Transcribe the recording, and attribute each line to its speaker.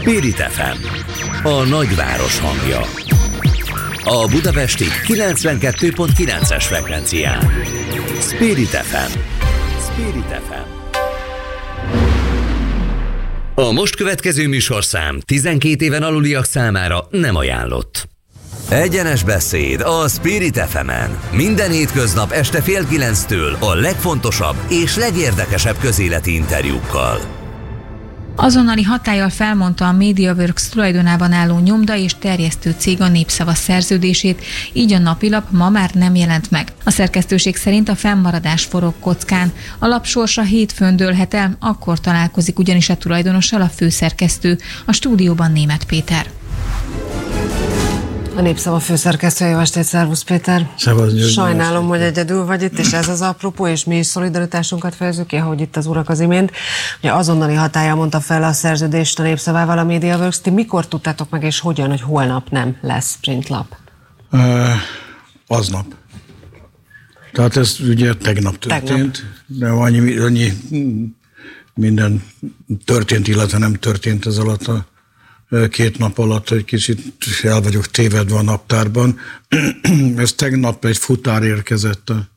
Speaker 1: Spirit FM, a nagyváros hangja. A budapesti 92.9-es frekvencián. Spirit FM. Spirit FM. A most következő műsorszám 12 éven aluliak számára nem ajánlott. Egyenes beszéd a Spirit FM-en. Minden hétköznap este 8:30 a legfontosabb és legérdekesebb közéleti interjúkkal.
Speaker 2: Azonnali hatállyal felmondta a MediaWorks tulajdonában álló nyomda és terjesztő cég a Népszava szerződését, így a napilap ma már nem jelent meg. A szerkesztőség szerint a fennmaradás forog kockán. A lap sorsa hétfőn dőlhet el, akkor találkozik ugyanis a tulajdonossal a főszerkesztő, a stúdióban Németh Péter.
Speaker 3: A Népszava főszerkesztője, jó estét, szervusz Péter! Sajnálom, hogy egyedül vagy itt, és ez az apropó, és mi is szolidaritásunkat fejezzük ki, ahogy itt az urak az imént. Ugye azonnali hatállyal mondta fel a szerződést a Népszavával a MediaWorks. Ti mikor tudtátok meg, és hogyan, hogy holnap nem lesz printlap?
Speaker 4: Aznap. Tehát ez ugye tegnap történt, de annyi minden történt, illetve nem történt ez alatt a 2 nap alatt, egy kicsit el vagyok tévedve a naptárban. Ez tegnap egy futár érkezett a